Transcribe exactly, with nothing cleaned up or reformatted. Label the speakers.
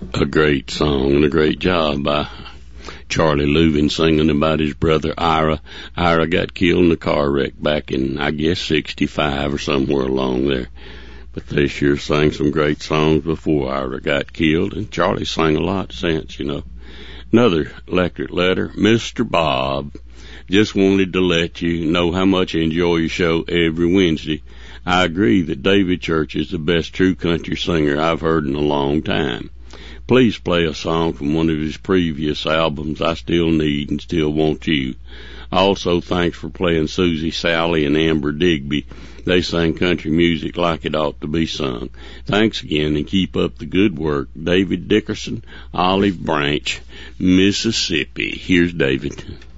Speaker 1: A great song and a great job by Charlie Louvin singing about his brother Ira. Ira got killed in a car wreck back in, I guess, sixty-five or somewhere along there. But they sure sang some great songs before Ira got killed, and Charlie sang a lot since, you know. Another electric letter, Mister Bob. Just wanted to let you know how much I enjoy your show every Wednesday. I agree that David Church is the best true country singer I've heard in a long time. Please play a song from one of his previous albums, I Still Need and Still Want You. Also, thanks for playing Susie Sally and Amber Digby. They sang country music like it ought to be sung. Thanks again, and keep up the good work. David Dickerson, Olive Branch, Mississippi. Here's David.